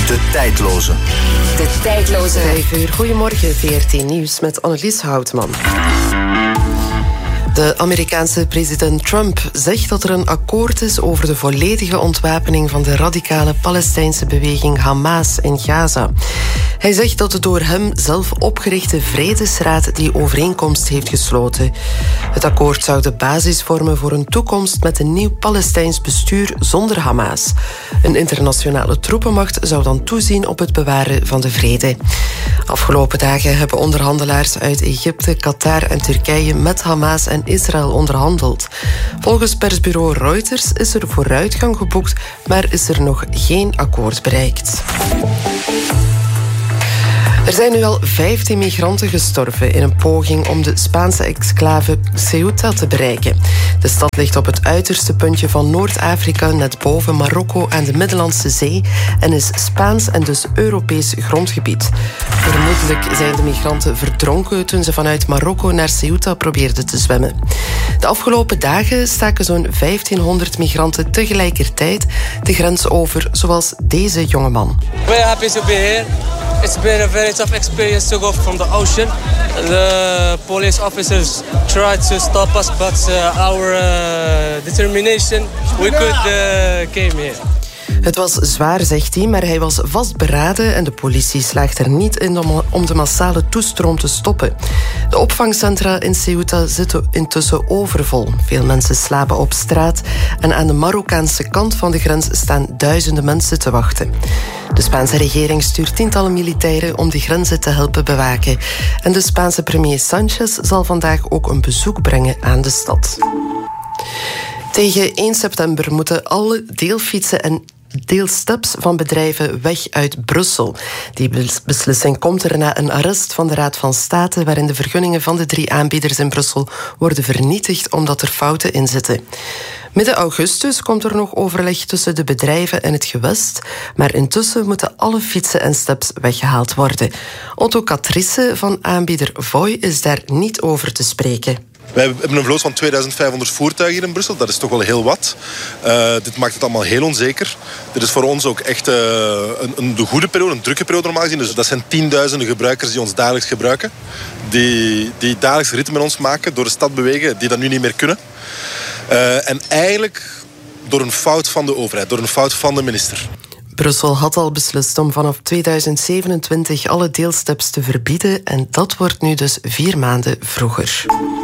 De tijdloze. De tijdloze. 5 uur. Goedemorgen, VRT Nieuws met Annelies Houtman. De Amerikaanse president Trump zegt dat er een akkoord is over de volledige ontwapening van de radicale Palestijnse beweging Hamas in Gaza. Hij zegt dat de door hem zelf opgerichte Vredesraad die overeenkomst heeft gesloten. Het akkoord zou de basis vormen voor een toekomst met een nieuw Palestijns bestuur zonder Hamas. Een internationale troepenmacht zou dan toezien op het bewaren van de vrede. Afgelopen dagen hebben onderhandelaars uit Egypte, Qatar en Turkije met Hamas en Israël onderhandeld. Volgens persbureau Reuters is er vooruitgang geboekt, maar is er nog geen akkoord bereikt. Er zijn nu al 15 migranten gestorven in een poging om de Spaanse exclave Ceuta te bereiken. De stad ligt op het uiterste puntje van Noord-Afrika, net boven Marokko aan de Middellandse Zee, en is Spaans en dus Europees grondgebied. Vermoedelijk zijn de migranten verdronken toen ze vanuit Marokko naar Ceuta probeerden te zwemmen. De afgelopen dagen staken zo'n 1500 migranten tegelijkertijd de grens over, zoals deze jongeman. Very happy to be here. It's been a very tough experience to go from the ocean. The police officers tried to stop us, but our determination, we could came here. Het was zwaar, zegt hij, maar hij was vastberaden en de politie slaagt er niet in om de massale toestroom te stoppen. De opvangcentra in Ceuta zitten intussen overvol. Veel mensen slapen op straat en aan de Marokkaanse kant van de grens staan duizenden mensen te wachten. De Spaanse regering stuurt tientallen militairen om de grenzen te helpen bewaken. En de Spaanse premier Sánchez zal vandaag ook een bezoek brengen aan de stad. Tegen 1 september moeten alle deelfietsen en deelsteps van bedrijven weg uit Brussel. Die beslissing komt er na een arrest van de Raad van State waarin de vergunningen van de 3 aanbieders in Brussel worden vernietigd omdat er fouten in zitten. Midden augustus komt er nog overleg tussen de bedrijven en het gewest, maar intussen moeten alle fietsen en steps weggehaald worden. Otto Catrice van aanbieder Voi is daar niet over te spreken. Wij hebben een vloot van 2500 voertuigen hier in Brussel. Dat is toch wel heel wat. Dit maakt het allemaal heel onzeker. Dit is voor ons ook echt de goede periode, een drukke periode normaal gezien. Dus dat zijn tienduizenden gebruikers die ons dagelijks gebruiken. Die dagelijks ritme met ons maken, door de stad bewegen, die dat nu niet meer kunnen. En eigenlijk door een fout van de overheid, door een fout van de minister. Brussel had al beslist om vanaf 2027 alle deelsteps te verbieden en dat wordt nu dus 4 maanden vroeger.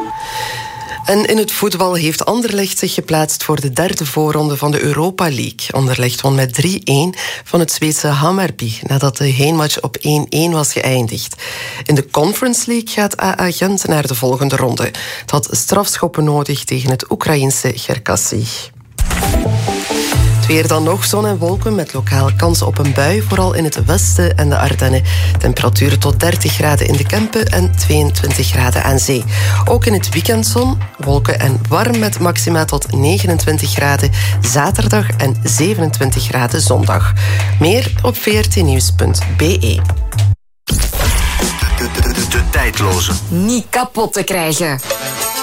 En in het voetbal heeft Anderlecht zich geplaatst voor de 3e voorronde van de Europa League. Anderlecht won met 3-1 van het Zweedse Hammarby nadat de heenmatch op 1-1 was geëindigd. In de Conference League gaat AA Gent naar de volgende ronde. Het had strafschoppen nodig tegen het Oekraïense Cherkasy. Het weer dan nog, zon en wolken met lokaal kans op een bui, vooral in het westen en de Ardennen. Temperaturen tot 30 graden in de Kempen en 22 graden aan zee. Ook in het weekend zon, wolken en warm met maxima tot 29 graden zaterdag en 27 graden zondag. Meer op vrtnieuws.be. De tijdloze. Niet kapot te krijgen.